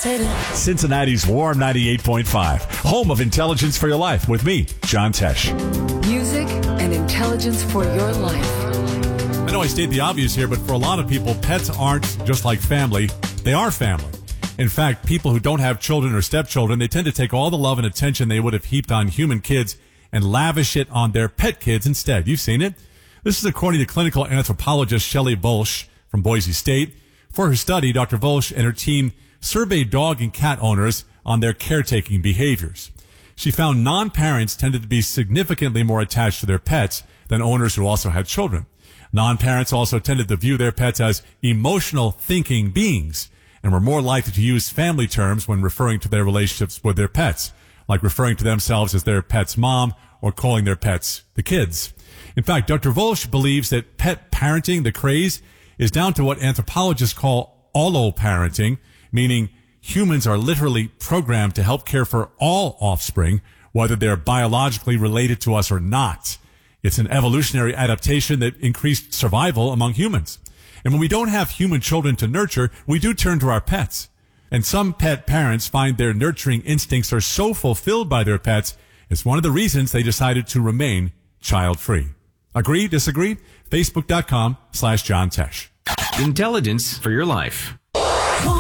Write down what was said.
Cincinnati's Warm 98.5, home of intelligence for your life with me, John Tesh. Music and intelligence for your life. I know I state the obvious here, but for a lot of people, pets aren't just like family. They are family. In fact, people who don't have children or stepchildren, they tend to take all the love and attention they would have heaped on human kids and lavish it on their pet kids instead. You've seen it. This is according to clinical anthropologist Shelley Volsch from Boise State. For her study, Dr. Volsch and her team surveyed dog and cat owners on their caretaking behaviors. She found non-parents tended to be significantly more attached to their pets than owners who also had children. Non-parents also tended to view their pets as emotional thinking beings and were more likely to use family terms when referring to their relationships with their pets, like referring to themselves as their pet's mom or calling their pets the kids. In fact, Dr. Volsch believes that pet parenting, the craze, is down to what anthropologists call alloparenting, meaning humans are literally programmed to help care for all offspring, whether they're biologically related to us or not. It's an evolutionary adaptation that increased survival among humans. And when we don't have human children to nurture, we do turn to our pets. And some pet parents find their nurturing instincts are so fulfilled by their pets, it's one of the reasons they decided to remain child-free. Agree? Disagree? Facebook.com/John Tesh. Intelligence for your life.